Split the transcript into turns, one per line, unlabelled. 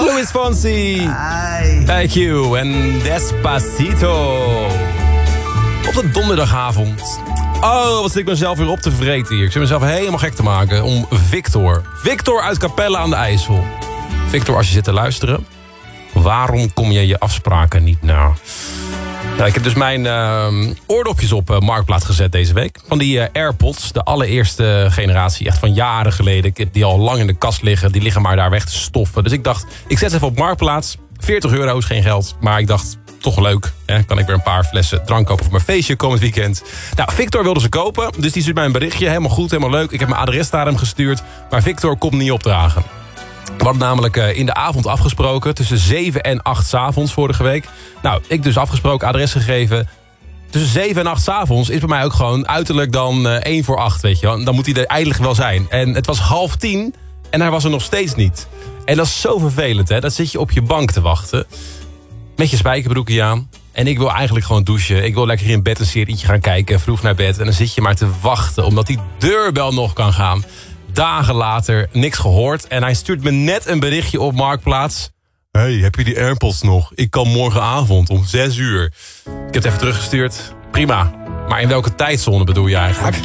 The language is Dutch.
Luis Fonsi.
Hi.
Thank you. En Despacito. Op de donderdagavond. Oh, wat zit ik mezelf weer op te vreten hier. Ik zit mezelf helemaal gek te maken om Victor. Victor uit Capelle aan de IJssel. Victor, als je zit te luisteren, waarom kom je je afspraken niet na? Nou, ik heb dus mijn oordopjes op Marktplaats gezet deze week. Van die AirPods, de allereerste generatie, echt van jaren geleden. Ik heb die al lang in de kast liggen, die liggen maar daar weg te stoffen. Dus ik dacht, ik zet ze even op Marktplaats. €40 is geen geld, maar ik dacht, toch leuk. Hè? Kan ik weer een paar flessen drank kopen voor mijn feestje komend weekend. Nou, Victor wilde ze kopen, dus die stuurt mij een berichtje. Helemaal goed, helemaal leuk. Ik heb mijn adres naar hem gestuurd, maar Victor komt niet opdragen. We hadden namelijk in de avond afgesproken, tussen 7 en 8 s'avonds vorige week. Nou, ik dus afgesproken, adres gegeven. Tussen 7 en 8 s'avonds is bij mij ook gewoon uiterlijk dan 1 voor 8, weet je wel. Dan moet hij er eindelijk wel zijn. En het was 9:30 en hij was er nog steeds niet. En dat is zo vervelend, hè. Dan zit je op je bank te wachten, met je spijkerbroekje aan. En ik wil eigenlijk gewoon douchen. Ik wil lekker in bed een serietje gaan kijken, vroeg naar bed. En dan zit je maar te wachten, omdat die deurbel nog kan gaan. Dagen later, niks gehoord. En hij stuurt me net een berichtje op Marktplaats. Hey, heb je die AirPods nog? Ik kan morgenavond om 6 uur. Ik heb het even teruggestuurd. Prima. Maar in welke tijdzone bedoel je eigenlijk?